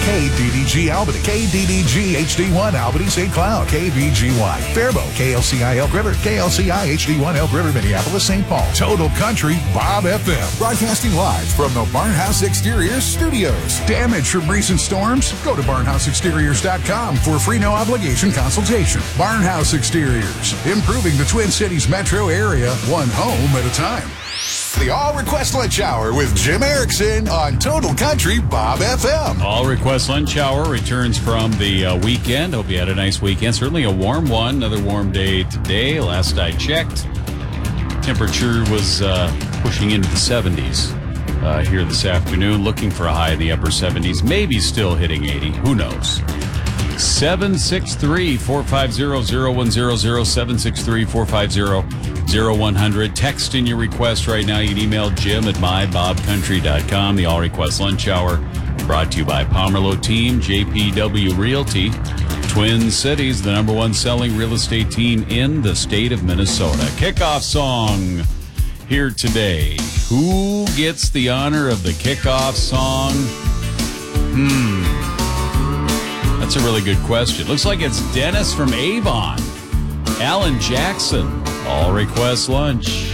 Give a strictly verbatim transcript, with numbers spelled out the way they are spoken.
K D D G Albany, K D D G H D one Albany Saint Cloud, K B G Y Faribault, K L C I Elk River, K L C I H D one Elk River, Minneapolis, Saint Paul. Total Country Bob F M. Broadcasting live from the Barnhouse Exteriors Studios. Damage from recent storms? Go to barnhouse exteriors dot com for a free no obligation consultation. Barnhouse Exteriors, improving the Twin Cities metro area, one home at a time. The All Request Lunch Hour with Jim Erickson on Total Country Bob F M. All Request Lunch Hour returns from the uh, weekend. Hope you had a nice weekend. Certainly a warm one. Another warm day today. Last I checked, temperature was uh, pushing into the seventies uh, here this afternoon. Looking for a high in the upper seventies. Maybe still hitting eighty. Who knows? seven six three, four five zero, zero one zero zero, seven six three, four five zero, zero one zero zero. Text in your request right now. You can email Jim at my bob country dot com. The All Request Lunch Hour brought to you by Pomerleau Team, J P W Realty, Twin Cities, the number one selling real estate team in the state of Minnesota. Kickoff song here today. Who gets the honor of the kickoff song? Hmm. That's a really good question. Looks like it's Dennis from Avon. Alan Jackson. All Request Lunch.